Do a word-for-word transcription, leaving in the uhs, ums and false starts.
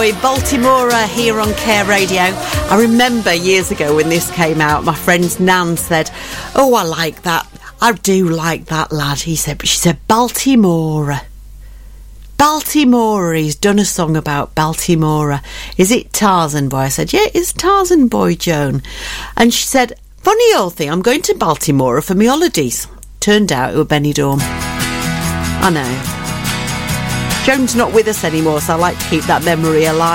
Boy, Baltimore here on Care Radio. I remember years ago when this came out, my friend's Nan said, oh, I like that. I do like that lad. He said, but she said, Baltimore. Baltimore. He's done a song about Baltimore. Is it Tarzan Boy? I said, yeah, it's Tarzan Boy, Joan. And she said, funny old thing, I'm going to Baltimore for my holidays. Turned out it was Benidorm. I know. Joan's not with us anymore, so I like to keep that memory alive.